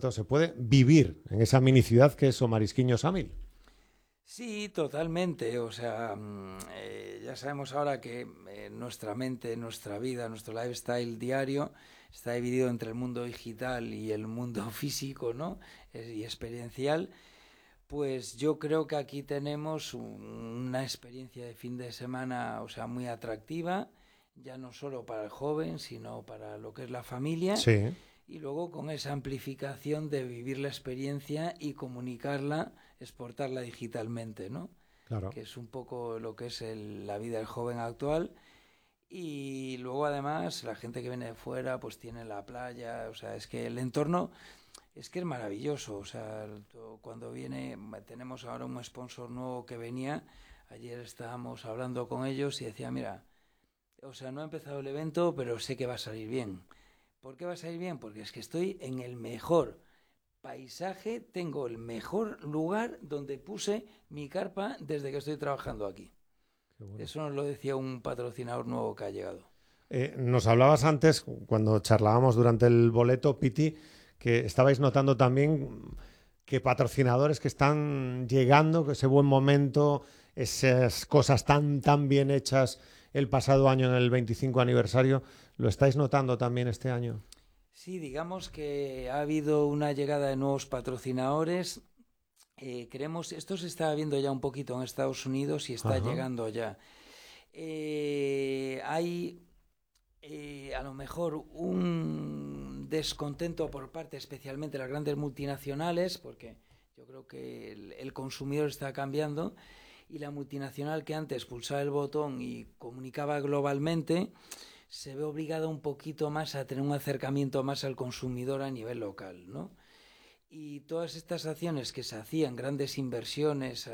todo se puede vivir en esa mini ciudad que es O Marisquiño Samil. Sí, totalmente. O sea, ya sabemos ahora que nuestra mente, nuestra vida, nuestro lifestyle diario está dividido entre el mundo digital y el mundo físico, ¿no? Y experiencial. Pues yo creo que aquí tenemos una experiencia de fin de semana, o sea, muy atractiva, ya no solo para el joven, sino para lo que es la familia, Sí, y luego con esa amplificación de vivir la experiencia y comunicarla, exportarla digitalmente, ¿no? claro. Que es un poco lo que es la vida del joven actual. Y luego además la gente que viene de fuera pues tiene la playa, o sea, es que el entorno es que es maravilloso, o sea, cuando viene, tenemos ahora un sponsor nuevo que venía, ayer estábamos hablando con ellos y decía, mira, o sea, no ha empezado el evento, pero sé que va a salir bien. ¿Por qué va a salir bien? Porque es que estoy en el mejor paisaje, tengo el mejor lugar donde puse mi carpa desde que estoy trabajando aquí. Qué bueno. Eso nos lo decía un patrocinador nuevo que ha llegado. Nos hablabas antes, cuando charlábamos durante el boleto, Piti, que estabais notando también que patrocinadores que están llegando, que ese buen momento, esas cosas tan bien hechas el pasado año en el 25 aniversario, ¿lo estáis notando también este año? Sí, digamos que ha habido una llegada de nuevos patrocinadores. Esto se está viendo ya un poquito en Estados Unidos y está Ajá, llegando ya. Hay a lo mejor un descontento por parte especialmente de las grandes multinacionales, porque yo creo que el consumidor está cambiando y la multinacional que antes pulsaba el botón y comunicaba globalmente se ve obligada un poquito más a tener un acercamiento más al consumidor a nivel local, ¿no? Y todas estas acciones que se hacían, grandes inversiones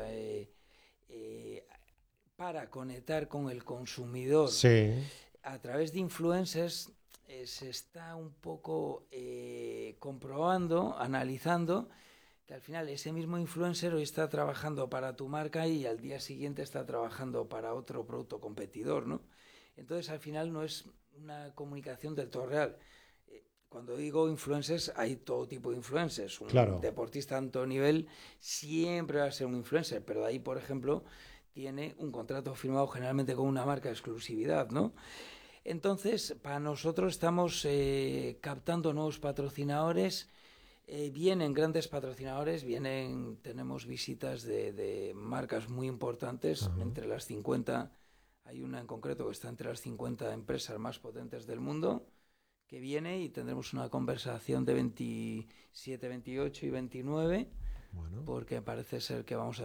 eh, para conectar con el consumidor sí, a través de influencers, se está un poco comprobando, analizando, que al final ese mismo influencer hoy está trabajando para tu marca y al día siguiente está trabajando para otro producto competidor, ¿no? Entonces al final no es una comunicación del todo real. Cuando digo influencers, hay todo tipo de influencers. Un claro. deportista de alto nivel siempre va a ser un influencer, pero de ahí, por ejemplo, tiene un contrato firmado generalmente con una marca de exclusividad, ¿no? Entonces, para nosotros estamos captando nuevos patrocinadores. Vienen grandes patrocinadores, tenemos visitas de marcas muy importantes, Ajá. entre las 50, hay una en concreto que está entre las 50 empresas más potentes del mundo, que viene y tendremos una conversación de 27, 28 y 29, Bueno, porque parece ser que vamos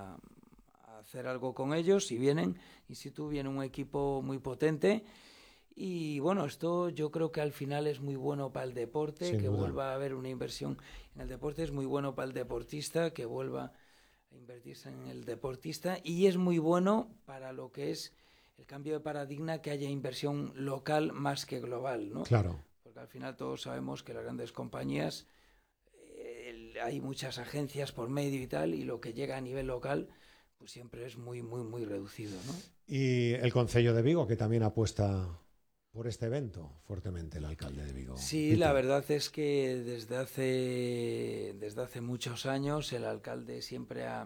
a hacer algo con ellos y vienen, in situ viene un equipo muy potente. Y bueno, esto yo creo que al final es muy bueno para el deporte, sin que duda. vuelva a haber una inversión en el deporte, es muy bueno para el deportista, que vuelva a invertirse en el deportista y es muy bueno para lo que es el cambio de paradigma, que haya inversión local más que global, ¿no? Claro. Porque al final todos sabemos que las grandes compañías, hay muchas agencias por medio y tal, y lo que llega a nivel local pues siempre es muy reducido, ¿no? Y el Concello de Vigo, que también apuesta por este evento fuertemente, el alcalde de Vigo, Sí, la Piti. verdad es que desde hace muchos años el alcalde siempre ha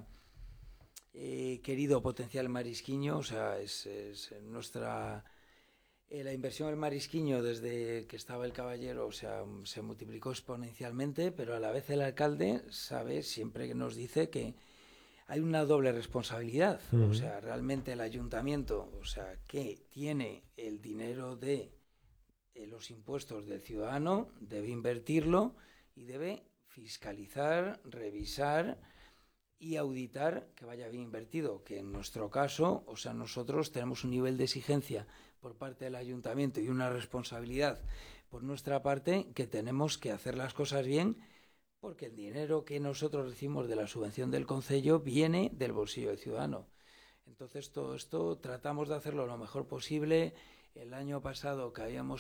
querido potenciar el marisquiño, o sea, es nuestra... la inversión en el marisquiño desde que estaba el caballero, o sea, se multiplicó exponencialmente, pero a la vez el alcalde sabe, siempre que nos dice que hay una doble responsabilidad, o Ujú. sea, realmente el ayuntamiento, o sea, que tiene el dinero de los impuestos del ciudadano, debe invertirlo y debe fiscalizar, revisar y auditar que vaya bien invertido, que en nuestro caso, o sea, nosotros tenemos un nivel de exigencia por parte del ayuntamiento y una responsabilidad por nuestra parte, que tenemos que hacer las cosas bien, porque el dinero que nosotros recibimos de la subvención del concello viene del bolsillo del ciudadano. Entonces todo esto tratamos de hacerlo lo mejor posible. El año pasado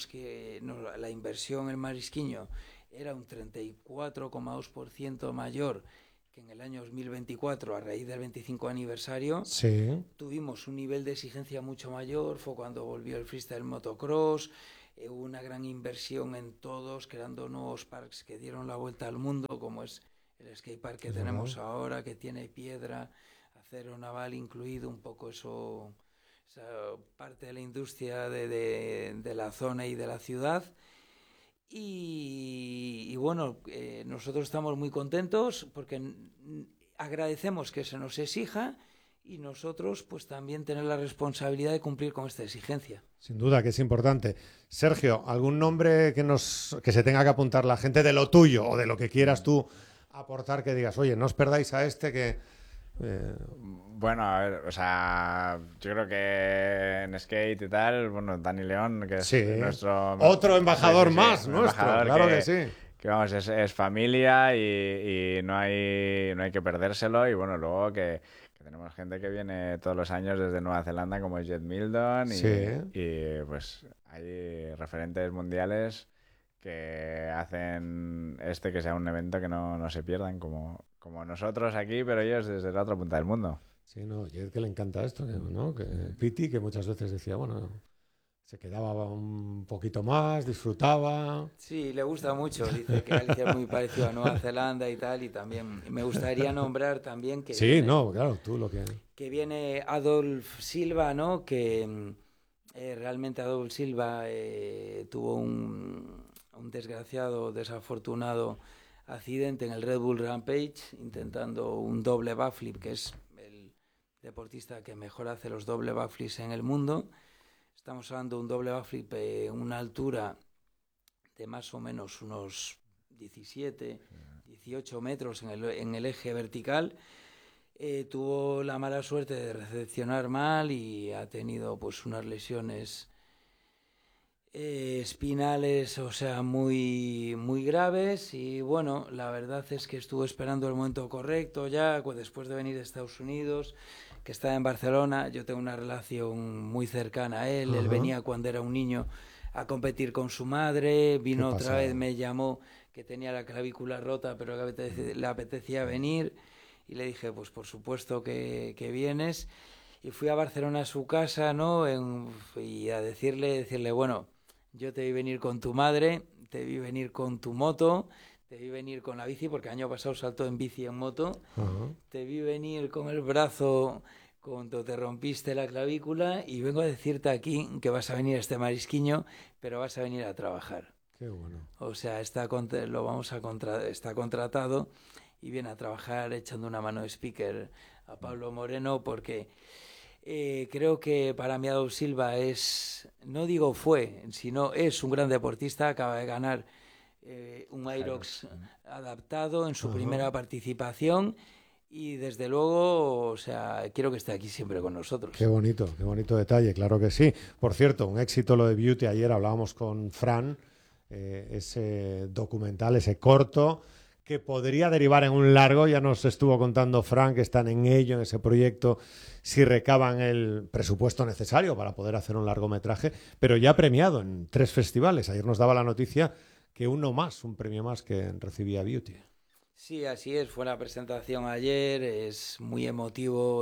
la inversión en Marisquiño era un 34,2% mayor que en el año 2024 a raíz del 25 aniversario. Sí, Tuvimos un nivel de exigencia mucho mayor, fue cuando volvió el freestyle motocross, hubo una gran inversión en todos, creando nuevos parques que dieron la vuelta al mundo, como es el skate park que tenemos ahora, que tiene piedra, acero naval incluido, un poco eso, esa parte de la industria de la zona y de la ciudad. Y bueno, nosotros estamos muy contentos porque agradecemos que se nos exija y nosotros pues también tener la responsabilidad de cumplir con esta exigencia. Sin duda que es importante. Sergio, ¿algún nombre que se tenga que apuntar la gente de lo tuyo o de lo que quieras tú aportar, que digas, oye, no os perdáis a este que... Bueno, a ver, o sea, yo creo que en skate y tal, bueno, Dani León, que es nuestro... Otro embajador más nuestro, embajador claro que sí. Que vamos, es familia y no hay que perdérselo. Y bueno, luego que tenemos gente que viene todos los años desde Nueva Zelanda, como Jet Milton, y pues hay referentes mundiales que hacen que sea un evento que no se pierdan, como nosotros aquí, pero ellos desde la otra punta del mundo. Sí, no, y es que le encanta esto, ¿no? Que Piti, que muchas veces decía, bueno, se quedaba un poquito más, disfrutaba. Sí, le gusta mucho, dice que Galicia es muy parecido a Nueva Zelanda y tal, y también me gustaría nombrar también que... Sí, no, claro, tú lo que... Que viene Adolf Silva, ¿no? Que realmente Adolf Silva tuvo un desgraciado, desafortunado accidente en el Red Bull Rampage, intentando un doble backflip, que es el deportista que mejor hace los doble backflips en el mundo. Estamos hablando de un doble backflip en una altura de más o menos unos 17, 18 metros en el eje vertical. Tuvo la mala suerte de recepcionar mal y ha tenido pues unas lesiones espinales, o sea, muy, muy graves. Y bueno, la verdad es que estuvo esperando el momento correcto ya, después de venir de Estados Unidos, que está en Barcelona. Yo tengo una relación muy cercana a él. Él venía cuando era un niño a competir con su madre, vino otra vez, me llamó que tenía la clavícula rota, pero le apetecía venir, y le dije, pues por supuesto que vienes. Y fui a Barcelona a su casa, ¿no? Y a decirle, bueno, yo te vi venir con tu madre, te vi venir con tu moto, te vi venir con la bici, porque el año pasado saltó en bici y en moto, te vi venir con el brazo cuando te rompiste la clavícula, y vengo a decirte aquí que vas a venir a este Marisquiño, pero vas a venir a trabajar. Qué bueno. O sea, está contratado y viene a trabajar echando una mano de speaker a Pablo Moreno, porque creo que para mí Adolf Silva no digo fue, sino es un gran deportista. Acaba de ganar un Irox adaptado en su primera participación, y desde luego, o sea, quiero que esté aquí siempre con nosotros. Qué bonito detalle, claro que sí. Por cierto, un éxito lo de Beauty. Ayer hablábamos con Fran, ese documental, ese corto, que podría derivar en un largo. Ya nos estuvo contando Fran que están en ello, en ese proyecto, si recaban el presupuesto necesario para poder hacer un largometraje, pero ya premiado en 3 festivales. Ayer nos daba la noticia que un premio más que recibía Beauty. Sí, así es, fue la presentación ayer, es muy emotivo,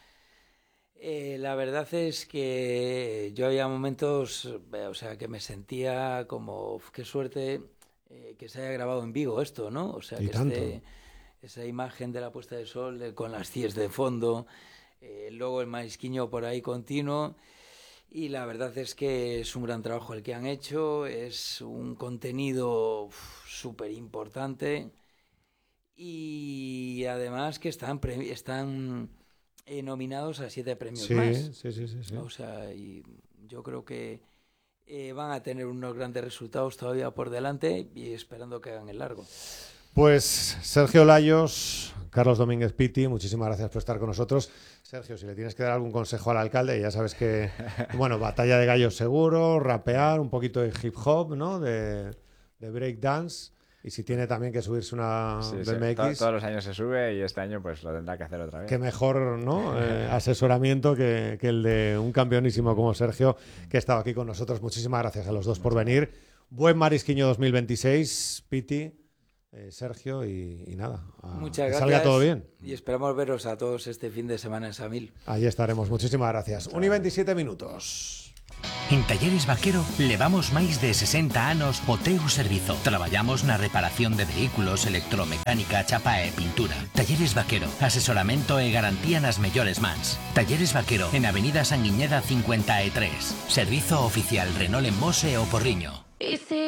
la verdad es que yo había momentos, o sea, que me sentía como, qué suerte que se haya grabado en Vigo esto, ¿no? O sea, que esa imagen de la puesta de sol con las CIES de fondo, luego el Marisquiño por ahí continuo, y la verdad es que es un gran trabajo el que han hecho, es un contenido súper importante. Y además que están nominados a 7 premios más. Sí. O sea, y yo creo que van a tener unos grandes resultados todavía por delante, y esperando que hagan el largo. Pues Sergio Layos, Carlos Domínguez Piti, muchísimas gracias por estar con nosotros. Sergio, si le tienes que dar algún consejo al alcalde, ya sabes que, bueno, batalla de gallos seguro, rapear, un poquito de hip hop, ¿no? De break dance. Y si tiene también que subirse una BMX... Todos los años se sube, y este año pues lo tendrá que hacer otra vez. Qué mejor, ¿no? Asesoramiento que el de un campeonísimo como Sergio, que ha estado aquí con nosotros. Muchísimas gracias a los dos por venir. Buen Marisquiño 2026, Piti, Sergio, y nada. Muchas gracias. Que salga todo bien. Y esperamos veros a todos este fin de semana en Samil. Ahí estaremos. Muchísimas gracias. 1:27 minutos. En Talleres Vaquero levamos máis de 60 anos o teu servizo. Traballamos na reparación de vehículos, electromecánica, chapa e pintura. Talleres Vaquero, asesoramento e garantía nas mellores mans. Talleres Vaquero, en Avenida Sanguiñeda 53. Servizo oficial Renault en Mos e O Porriño.